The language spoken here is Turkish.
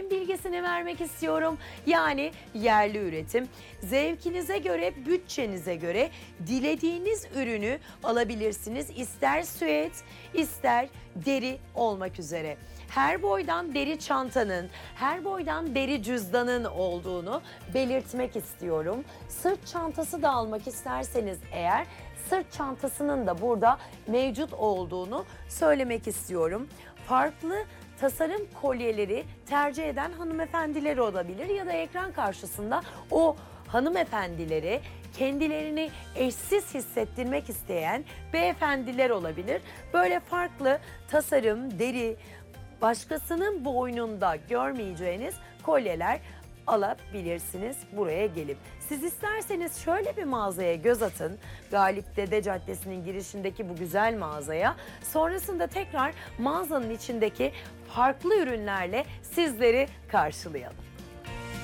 temin bilgisini vermek istiyorum. Yani yerli üretim. Zevkinize göre, bütçenize göre dilediğiniz ürünü alabilirsiniz. İster süet, ister deri olmak üzere. Her boydan deri çantanın, her boydan deri cüzdanın olduğunu belirtmek istiyorum. Sırt çantası da almak isterseniz eğer, sırt çantasının da burada mevcut olduğunu söylemek istiyorum. Farklı tasarım kolyeleri tercih eden hanımefendiler olabilir ya da ekran karşısında o hanımefendileri kendilerini eşsiz hissettirmek isteyen beyefendiler olabilir. Böyle farklı tasarım, deri, başkasının boynunda görmeyeceğiniz kolyeler alabilirsiniz buraya gelip. Siz isterseniz şöyle bir mağazaya göz atın. Galip Dede Caddesi'nin girişindeki bu güzel mağazaya. Sonrasında tekrar mağazanın içindeki farklı ürünlerle sizleri karşılayalım.